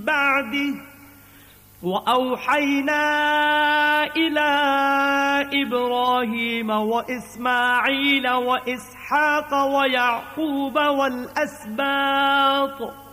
بعده وأوحينا إلى إبراهيم وإسماعيل وإسحاق ويعقوب والأسباط